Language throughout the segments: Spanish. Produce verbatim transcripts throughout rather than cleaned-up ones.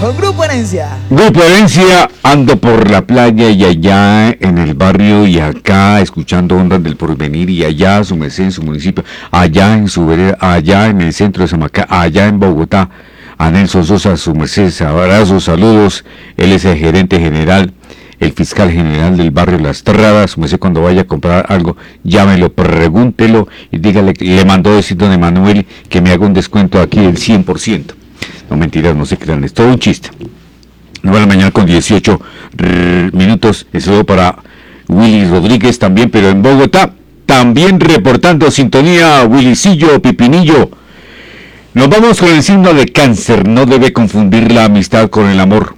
con Grupo Herencia. Grupo Herencia, ando por la playa y allá en el barrio y acá escuchando Ondas del Porvenir y allá su merced en su municipio, allá en su vereda, allá en el centro de Samacá, allá en Bogotá. A Nelson Sosa, su merced, abrazos, saludos. Él es el gerente general, el fiscal general del barrio Las Terradas. Su merced, cuando vaya a comprar algo, llámelo, pregúntelo y dígale que le mandó decir don Emanuel que me haga un descuento aquí del cien por ciento. No, mentiras, no se crean, es todo un chiste. nueve de la mañana con dieciocho rrr, minutos. Es todo para Willy Rodríguez también, pero en Bogotá. También reportando sintonía, Willycillo Pipinillo. Nos vamos con el signo de Cáncer. No debe confundir la amistad con el amor.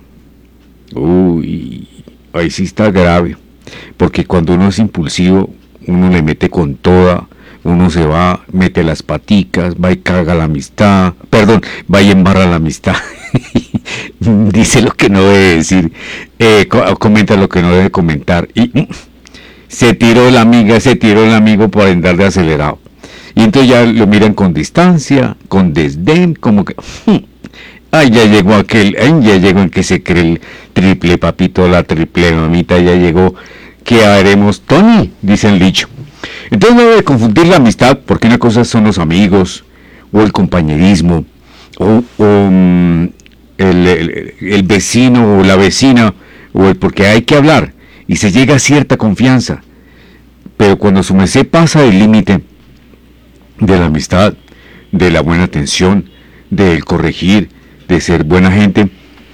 Uy, ahí sí está grave. Porque cuando uno es impulsivo, uno le mete con toda. Uno se va, mete las paticas, va y caga la amistad. Perdón, va y embarra la amistad. Dice lo que no debe decir. Eh, comenta lo que no debe comentar. Y mm, se tiró la amiga, se tiró el amigo por andar de acelerado. Y entonces ya lo miran con distancia, con desdén, como que... Ay, ya llegó aquel, ay, ya llegó el que se cree el triple papito, la triple mamita, ya llegó. ¿Qué haremos, Tony? Dice el dicho. Entonces no debe confundir la amistad, porque una cosa son los amigos, o el compañerismo, o, o um, el, el, el vecino o la vecina, o el porque hay que hablar, y se llega a cierta confianza. Pero cuando su merced pasa el límite de la amistad, de la buena atención, del corregir, de ser buena gente,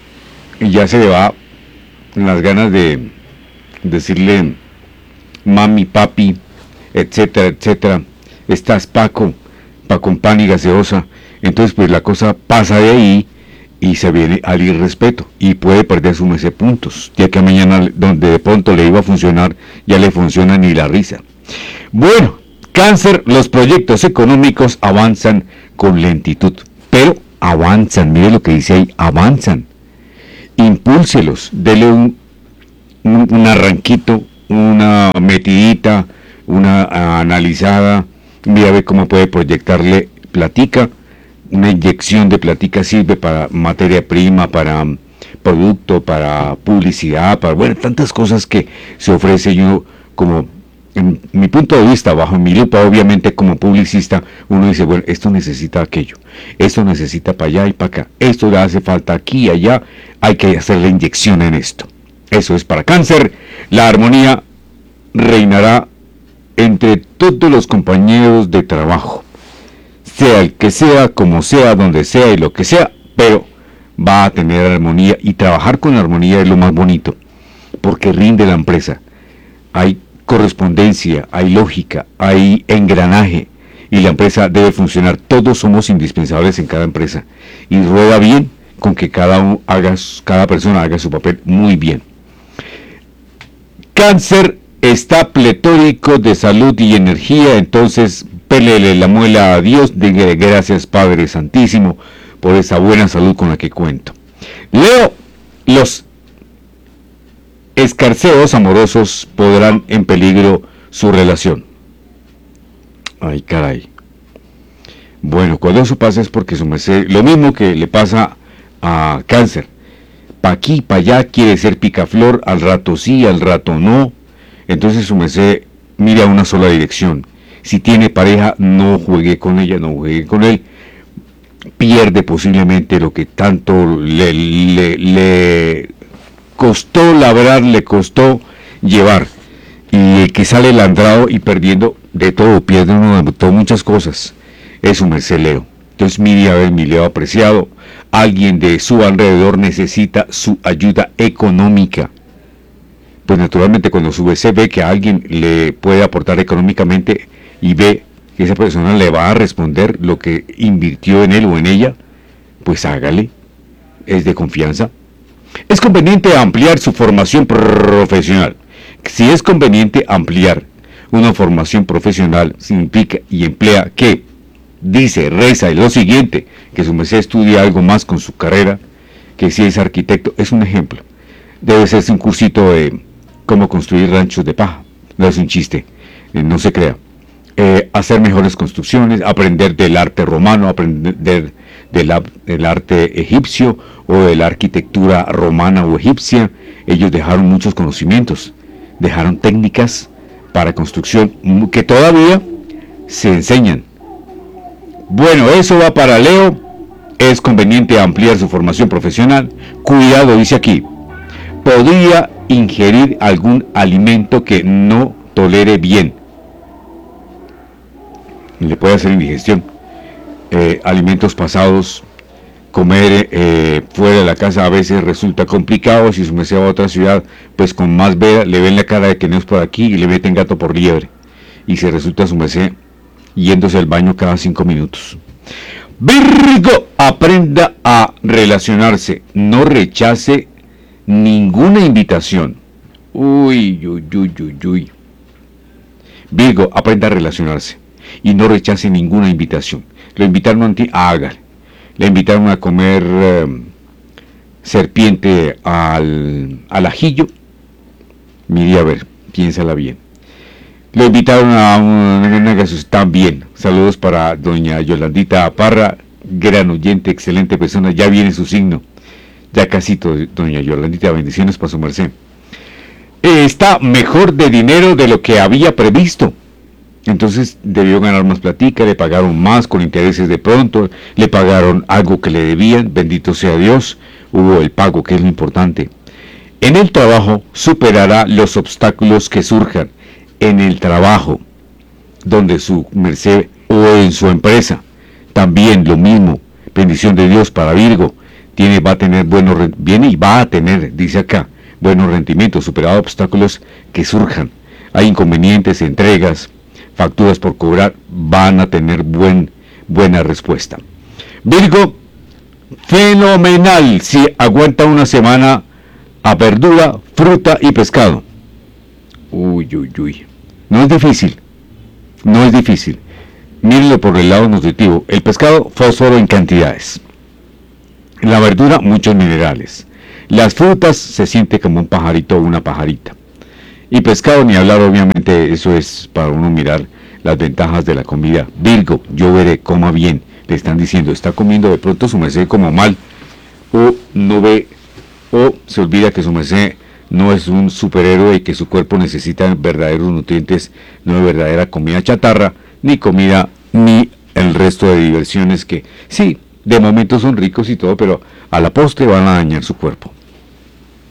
y ya se le va las ganas de decirle mami, papi, etcétera, etcétera, estás Paco, Paco en pan y gaseosa, entonces pues la cosa pasa de ahí y se viene al irrespeto y puede perder su merced puntos, ya que mañana donde de pronto le iba a funcionar, ya le funciona ni la risa. Bueno, Cáncer, los proyectos económicos avanzan con lentitud, pero avanzan, mire lo que dice ahí, avanzan, impúlselos, dele un, un, un arranquito, una metidita, una uh, analizada, mira a ver cómo puede proyectarle platica, una inyección de platica sirve para materia prima, para um, producto, para publicidad, para, bueno, tantas cosas que se ofrece. Yo, como en mi punto de vista, bajo mi lupa, obviamente como publicista, uno dice, bueno, esto necesita aquello, esto necesita para allá y para acá, esto le hace falta aquí y allá, hay que hacer la inyección en esto. Eso es para Cáncer. La armonía reinará entre todos los compañeros de trabajo, sea el que sea, como sea, donde sea y lo que sea, pero va a tener armonía, y trabajar con armonía es lo más bonito, porque rinde la empresa. Hay correspondencia, hay lógica, hay engranaje, y la empresa debe funcionar. Todos somos indispensables en cada empresa, y rueda bien con que cada uno haga, cada persona haga su papel muy bien. Cáncer está pletórico de salud y energía, entonces pélele la muela a Dios, diga gracias Padre Santísimo por esa buena salud con la que cuento. Leo, los escarceos amorosos podrán en peligro su relación. Ay, caray. Bueno, cuando eso pasa es porque su merced, lo mismo que le pasa a Cáncer, pa' aquí, pa' allá, quiere ser picaflor, al rato sí, al rato no. Entonces su merced mira a una sola dirección. Si tiene pareja, no juegue con ella, no juegue con él. Pierde posiblemente lo que tanto le, le, le costó labrar, le costó llevar. Y el que sale landrado y perdiendo de todo, pierde uno de todo, muchas cosas. Es un merced Leo. Entonces mire a ver, mi Leo apreciado, alguien de su alrededor necesita su ayuda económica. Pues naturalmente cuando su V C ve que a alguien le puede aportar económicamente y ve que esa persona le va a responder lo que invirtió en él o en ella, pues hágale, es de confianza. Es conveniente ampliar su formación profesional. Si es conveniente ampliar una formación profesional, significa y emplea que, dice, reza y lo siguiente, que su merced estudie algo más con su carrera, que si es arquitecto, es un ejemplo. Debe ser un cursito de cómo construir ranchos de paja, no es un chiste, eh, no se crea. Eh, hacer mejores construcciones, aprender del arte romano, aprender del, del arte egipcio o de la arquitectura romana o egipcia. Ellos dejaron muchos conocimientos, dejaron técnicas para construcción que todavía se enseñan. Bueno, eso va para Leo. Es conveniente ampliar su formación profesional. Cuidado, dice aquí. Podría ingerir algún alimento que no tolere bien. Le puede hacer indigestión. Eh, alimentos pasados, comer eh, fuera de la casa a veces resulta complicado. Si su merced va a otra ciudad, pues con más vera, le ven la cara de que no es por aquí y le meten gato por liebre. Y se resulta su merced yéndose al baño cada cinco minutos. Virgo, aprenda a relacionarse. No rechace ninguna invitación. Uy, uy, uy, uy, uy. Virgo, aprenda a relacionarse y no rechace ninguna invitación. Lo invitaron a ti, hágale. Le invitaron a comer eh, serpiente al, al ajillo. Mire a ver, piénsala bien. Lo invitaron a una gaseosa también. Saludos para doña Yolandita Parra, gran oyente, excelente persona. Ya viene su signo. Ya casito, doña Yolandita, bendiciones para su merced. Está mejor de dinero de lo que había previsto. Entonces debió ganar más platica, le pagaron más con intereses de pronto, le pagaron algo que le debían, bendito sea Dios, hubo el pago, que es lo importante. En el trabajo superará los obstáculos que surjan. En el trabajo, donde su merced o en su empresa, también lo mismo, bendición de Dios para Virgo, tiene, va a tener buenos, viene y va a tener, dice acá, buenos rendimientos, superado obstáculos que surjan. Hay inconvenientes, entregas, facturas por cobrar, van a tener buen, buena respuesta. Virgo, fenomenal si aguanta una semana a verdura, fruta y pescado. Uy, uy, uy. No es difícil, no es difícil. Mírenlo por el lado nutritivo. El pescado, fósforo en cantidades. La verdura, muchos minerales. Las frutas, se siente como un pajarito o una pajarita. Y pescado, ni hablar, obviamente, eso es para uno mirar las ventajas de la comida. Virgo, yo veré, coma bien. Le están diciendo, está comiendo de pronto su merced como mal, o no ve, o se olvida que su merced no es un superhéroe y que su cuerpo necesita verdaderos nutrientes, no es verdadera comida chatarra, ni comida, ni el resto de diversiones que, sí, de momento son ricos y todo, pero a la postre van a dañar su cuerpo.